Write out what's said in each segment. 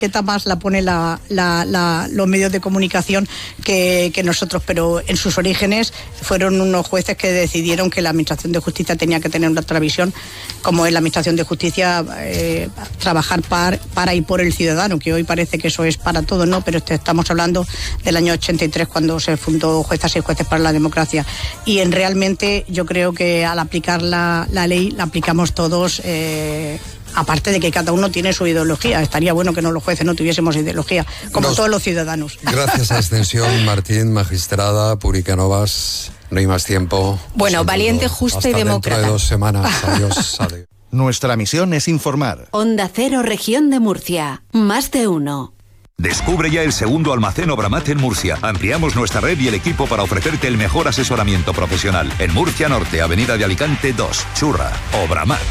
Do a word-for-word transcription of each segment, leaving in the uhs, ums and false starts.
más la pone la, la, la, los medios de comunicación que, que nosotros, pero en sus orígenes fueron unos jueces que decidieron que la Administración de Justicia tenía que tener otra visión, como es la Administración de Justicia, eh, trabajar para, para y por el ciudadano, que hoy parece que eso es para todos, ¿no? Pero este, estamos hablando del año ochenta y tres, cuando se fundó Juezas y Jueces para la Democracia, y en realmente yo creo que al aplicar la, la ley, la aplicamos todos, eh, aparte de que cada uno tiene su ideología. Estaría bueno que no los jueces no tuviésemos ideología, como Nos, todos los ciudadanos. Gracias a Extensión, Martín, magistrada, Puricanovas, no hay más tiempo. Bueno, valiente, justa y demócrata. Dentro de dos semanas. Adiós, adiós. Nuestra misión es informar. Onda Cero, Región de Murcia. Más de uno. Descubre ya el segundo almacén Obramat en Murcia. Ampliamos nuestra red y el equipo para ofrecerte el mejor asesoramiento profesional. En Murcia Norte, Avenida de Alicante dos, Churra, Obramat.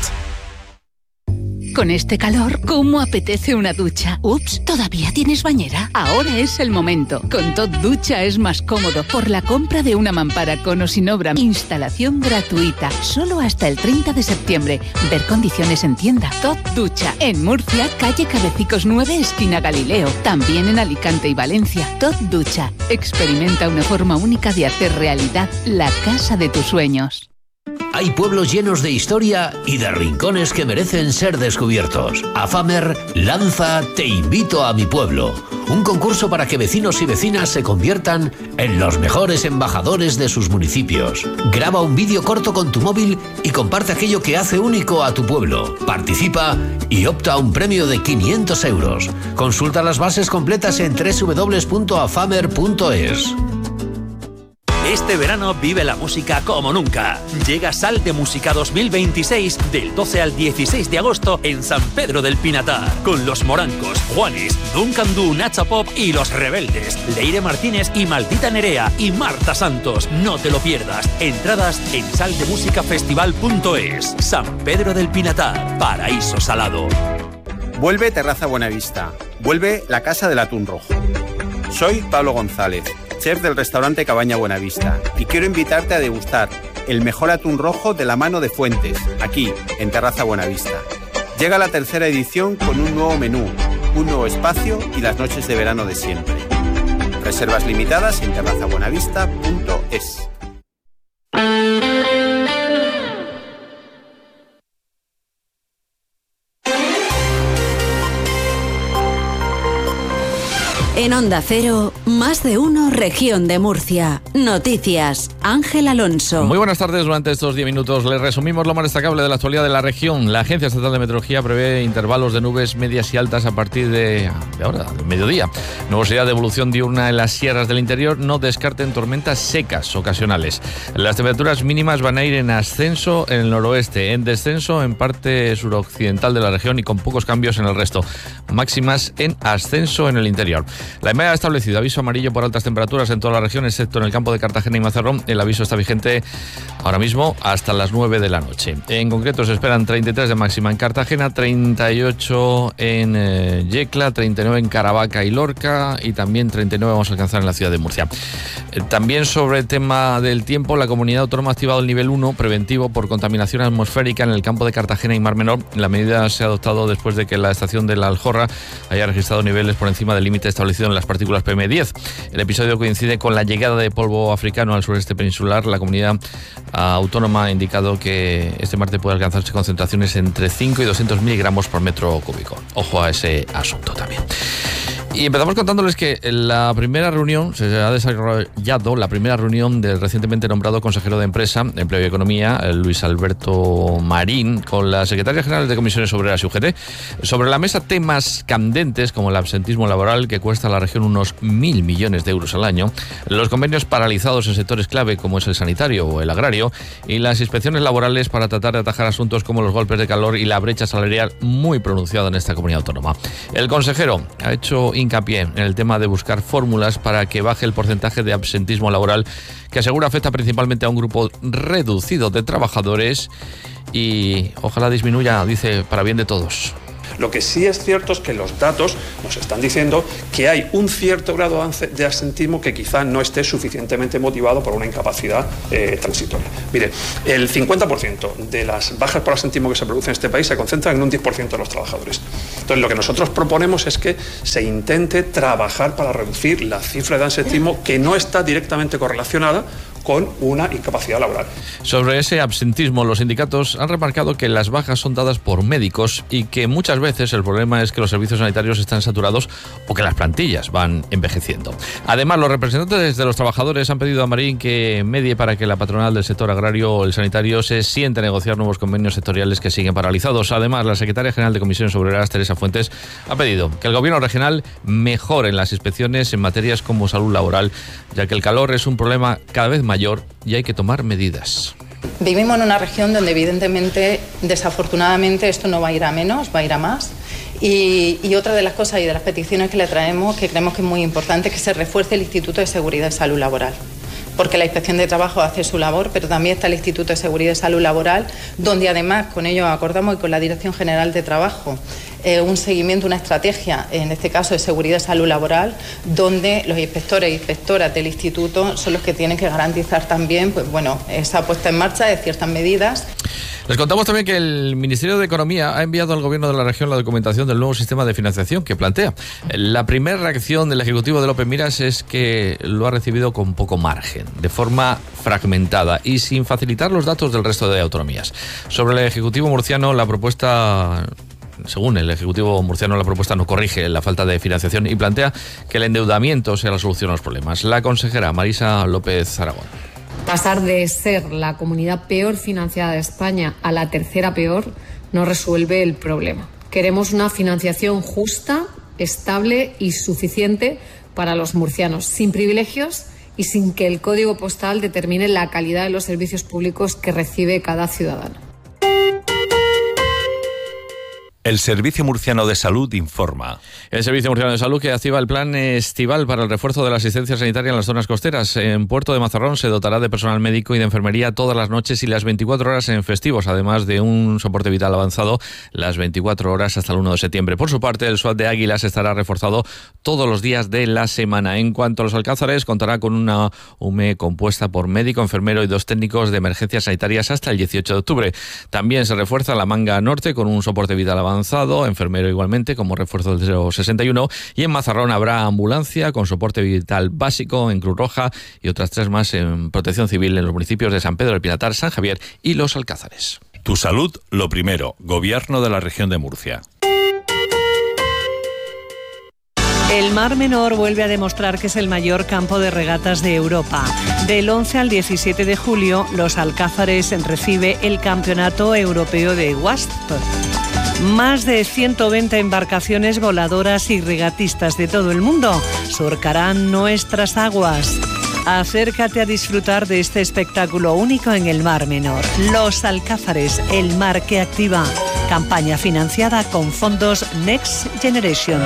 Con este calor, ¿cómo apetece una ducha? Ups, ¿todavía tienes bañera? Ahora es el momento. Con Tot Ducha es más cómodo por la compra de una mampara con o sin obra. Instalación gratuita, solo hasta el treinta de septiembre. Ver condiciones en tienda. Tot Ducha, en Murcia, calle Cabecicos nueve, esquina Galileo. También en Alicante y Valencia. Tot Ducha, experimenta una forma única de hacer realidad la casa de tus sueños. Hay pueblos llenos de historia y de rincones que merecen ser descubiertos. AFAMER lanza Te invito a mi pueblo, un concurso para que vecinos y vecinas se conviertan en los mejores embajadores de sus municipios. Graba un vídeo corto con tu móvil y comparte aquello que hace único a tu pueblo. Participa y opta a un premio de quinientos euros. Consulta las bases completas en doble u doble u doble u punto afamer punto es. Este verano vive la música como nunca. Llega Sal de Música dos mil veintiséis del doce al dieciséis de agosto en San Pedro del Pinatar, con Los Morancos, Juanes, Duncan Du, Nacha Pop y Los Rebeldes, Leire Martínez y Maldita Nerea y Marta Santos. No te lo pierdas. Entradas en sal de música festival punto es. San Pedro del Pinatar, paraíso salado. Vuelve Terraza Buenavista. Vuelve la Casa del Atún Rojo. Soy Pablo González, chef del restaurante Cabaña Buenavista, y quiero invitarte a degustar el mejor atún rojo de la mano de Fuentes, aquí, en Terraza Buenavista. Llega la tercera edición con un nuevo menú, un nuevo espacio y las noches de verano de siempre. Reservas limitadas en terraza buenavista punto es. En Onda Cero, más de uno, Región de Murcia. Noticias, Ángel Alonso. Muy buenas tardes. Durante estos diez minutos les resumimos lo más destacable de la actualidad de la región. La Agencia Estatal de Meteorología prevé intervalos de nubes medias y altas a partir de, de ahora, del mediodía. Nubosidad de evolución diurna en las sierras del interior. No descarten tormentas secas ocasionales. Las temperaturas mínimas van a ir en ascenso en el noroeste, en descenso en parte suroccidental de la región y con pocos cambios en el resto. Máximas en ascenso en el interior. La E M E A ha establecido aviso amarillo por altas temperaturas en toda la región, excepto en el campo de Cartagena y Mazarrón. El aviso está vigente ahora mismo hasta las nueve de la noche. En concreto se esperan treinta y tres de máxima en Cartagena, treinta y ocho en eh, Yecla, treinta y nueve en Caravaca y Lorca y también treinta y nueve vamos a alcanzar en la ciudad de Murcia. Eh, también sobre el tema del tiempo, la comunidad autónoma ha activado el nivel uno preventivo por contaminación atmosférica en el campo de Cartagena y Mar Menor. La medida se ha adoptado después de que la estación de la Aljorra haya registrado niveles por encima del límite establecido en las partículas P M diez. El episodio coincide con la llegada de polvo africano al sureste peninsular. La comunidad autónoma ha indicado que este martes puede alcanzarse concentraciones entre cinco y doscientos miligramos por metro cúbico. Ojo a ese asunto también. Y empezamos contándoles que la primera reunión, se ha desarrollado la primera reunión del recientemente nombrado consejero de Empresa, Empleo y Economía, Luis Alberto Marín, con la secretaria general de Comisiones Obreras y U G T. Sobre la mesa temas candentes como el absentismo laboral, que cuesta a la región unos mil millones de euros al año, los convenios paralizados en sectores clave como es el sanitario o el agrario, y las inspecciones laborales para tratar de atajar asuntos como los golpes de calor y la brecha salarial muy pronunciada en esta comunidad autónoma. El consejero ha hecho hincapié en el tema de buscar fórmulas para que baje el porcentaje de absentismo laboral, que asegura afecta principalmente a un grupo reducido de trabajadores y ojalá disminuya, dice, para bien de todos. Lo que sí es cierto es que los datos nos están diciendo que hay un cierto grado de absentismo que quizá no esté suficientemente motivado por una incapacidad eh, transitoria. Mire, el cincuenta por ciento de las bajas por absentismo que se producen en este país se concentran en un diez por ciento de los trabajadores. Entonces, lo que nosotros proponemos es que se intente trabajar para reducir la cifra de absentismo que no está directamente correlacionada con una incapacidad laboral. Sobre ese absentismo, los sindicatos han remarcado que las bajas son dadas por médicos y que muchas veces el problema es que los servicios sanitarios están saturados o que las plantillas van envejeciendo. Además, los representantes de los trabajadores han pedido a Marín que medie para que la patronal del sector agrario o el sanitario se siente a negociar nuevos convenios sectoriales que siguen paralizados. Además, la secretaria general de Comisiones Obreras, Teresa Fuentes, ha pedido que el gobierno regional mejore en las inspecciones en materias como salud laboral, ya que el calor es un problema cada vez más mayor y hay que tomar medidas. Vivimos en una región donde evidentemente, desafortunadamente, esto no va a ir a menos, va a ir a más. Y, y otra de las cosas y de las peticiones que le traemos, que creemos que es muy importante, es que se refuerce el Instituto de Seguridad y Salud Laboral. Porque la Inspección de Trabajo hace su labor, pero también está el Instituto de Seguridad y Salud Laboral, donde además con ello acordamos y con la Dirección General de Trabajo eh, un seguimiento, una estrategia, en este caso de seguridad y salud laboral, donde los inspectores e inspectoras del instituto son los que tienen que garantizar también, pues bueno, esa puesta en marcha de ciertas medidas. Les contamos también que el Ministerio de Economía ha enviado al Gobierno de la región la documentación del nuevo sistema de financiación que plantea. La primera reacción del Ejecutivo de López Miras es que lo ha recibido con poco margen, de forma fragmentada y sin facilitar los datos del resto de autonomías. Sobre el Ejecutivo murciano, la propuesta... Según el Ejecutivo murciano, la propuesta no corrige la falta de financiación y plantea que el endeudamiento sea la solución a los problemas. La consejera Marisa López Aragón. Pasar de ser la comunidad peor financiada de España a la tercera peor no resuelve el problema. Queremos una financiación justa, estable y suficiente para los murcianos, sin privilegios y sin que el código postal determine la calidad de los servicios públicos que recibe cada ciudadano. El Servicio Murciano de Salud informa. El Servicio Murciano de Salud que activa el plan estival para el refuerzo de la asistencia sanitaria en las zonas costeras. En Puerto de Mazarrón se dotará de personal médico y de enfermería todas las noches y las veinticuatro horas en festivos, además de un soporte vital avanzado las veinticuatro horas hasta el uno de septiembre. Por su parte, el SWAT de Águilas estará reforzado todos los días de la semana. En cuanto a los Alcázares, contará con una U M E compuesta por médico, enfermero y dos técnicos de emergencias sanitarias hasta el dieciocho de octubre. También se refuerza la Manga Norte con un soporte vital avanzado avanzado, enfermero igualmente como refuerzo del cero sesenta y uno, y en Mazarrón habrá ambulancia con soporte vital básico en Cruz Roja y otras tres más en protección civil en los municipios de San Pedro del Pinatar, San Javier y Los Alcázares. Tu salud, lo primero. Gobierno de la región de Murcia. El Mar Menor vuelve a demostrar que es el mayor campo de regatas de Europa. Del once al diecisiete de julio, Los Alcázares recibe el Campeonato Europeo de Wasp. Más de ciento veinte embarcaciones voladoras y regatistas de todo el mundo surcarán nuestras aguas. Acércate a disfrutar de este espectáculo único en el Mar Menor. Los Alcázares, el mar que activa. Campaña financiada con fondos Next Generation.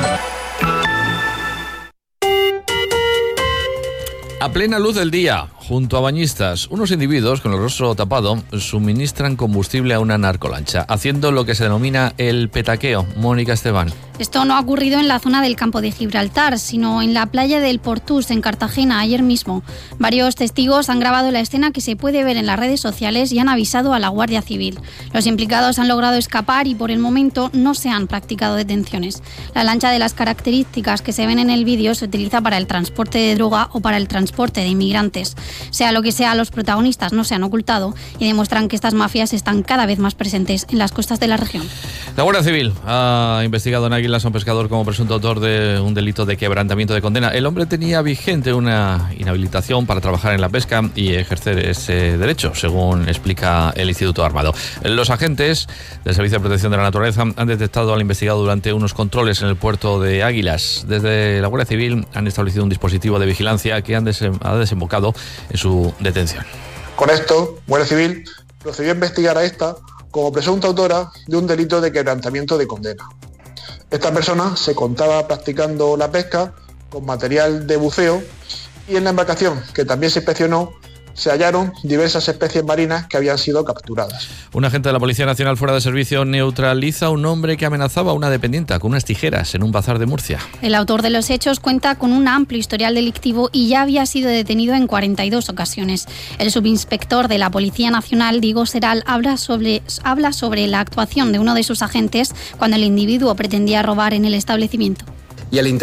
A plena luz del día, junto a bañistas, unos individuos con el rostro tapado suministran combustible a una narcolancha, haciendo lo que se denomina el petaqueo. Mónica Esteban. Esto no ha ocurrido en la zona del campo de Gibraltar, sino en la playa del Portús, en Cartagena, ayer mismo. Varios testigos han grabado la escena que se puede ver en las redes sociales y han avisado a la Guardia Civil. Los implicados han logrado escapar y por el momento no se han practicado detenciones. La lancha de las características que se ven en el vídeo se utiliza para el transporte de droga o para el transporte de inmigrantes. Sea lo que sea, los protagonistas no se han ocultado y demuestran que estas mafias están cada vez más presentes en las costas de la región. La Guardia Civil ha investigado en Águilas a un pescador como presunto autor de un delito de quebrantamiento de condena. El hombre tenía vigente una inhabilitación para trabajar en la pesca y ejercer ese derecho, según explica el Instituto Armado. Los agentes del Servicio de Protección de la Naturaleza han detectado al investigado durante unos controles en el puerto de Águilas. Desde la Guardia Civil han establecido un dispositivo de vigilancia que han desem- ha desembocado en su detención. Con esto, Guardia Civil procedió a investigar a esta como presunta autora de un delito de quebrantamiento de condena. Esta persona se contaba practicando la pesca con material de buceo y en la embarcación, que también se inspeccionó, se hallaron diversas especies marinas que habían sido capturadas. Un agente de la Policía Nacional fuera de servicio neutraliza a un hombre que amenazaba a una dependienta con unas tijeras en un bazar de Murcia. El autor de los hechos cuenta con un amplio historial delictivo y ya había sido detenido en cuarenta y dos ocasiones. El subinspector de la Policía Nacional, Diego Seral, habla sobre, habla sobre la actuación de uno de sus agentes cuando el individuo pretendía robar en el establecimiento. Y al